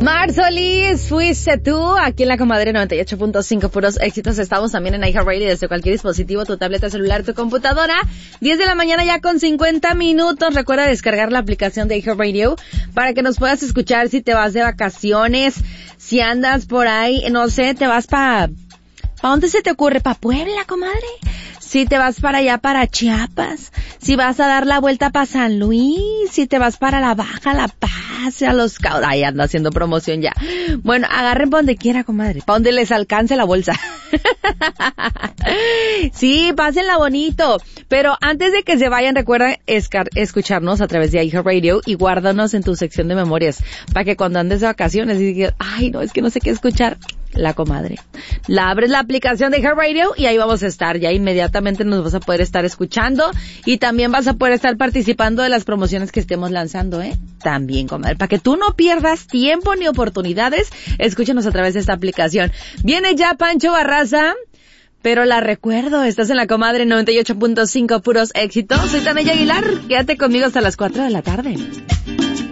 Mar Solís, fuiste tú, aquí en la Comadre 98.5, puros éxitos. Estamos también en iHeartRadio desde cualquier dispositivo, tu tableta, celular, tu computadora. 10 de la mañana ya con 50 minutos. Recuerda descargar la aplicación de iHeartRadio para que nos puedas escuchar si te vas de vacaciones, si andas por ahí, no sé, te vas ¿pa dónde se te ocurre? ¿Pa Puebla, comadre? Si te vas para allá, para Chiapas, si vas a dar la vuelta para San Luis, si te vas para la Baja, La Paz, a Los Cabos, ahí ando haciendo promoción ya. Bueno, agarren pa' donde quiera, comadre, pa' donde les alcance la bolsa. Sí, pásenla bonito, pero antes de que se vayan, recuerda escucharnos a través de iHeartRadio y guárdanos en tu sección de memorias, para que cuando andes de vacaciones y digas, ay, no, es que no sé qué escuchar, la comadre. La abres la aplicación de iHeartRadio y ahí vamos a estar. Ya inmediatamente nos vas a poder estar escuchando y también vas a poder estar participando de las promociones que estemos lanzando, También, comadre. Para que tú no pierdas tiempo ni oportunidades, escúchanos a través de esta aplicación. Viene ya Pancho Barraza, pero la recuerdo, estás en la Comadre 98.5, puros éxitos. Soy Tania Aguilar, quédate conmigo hasta las 4 de la tarde.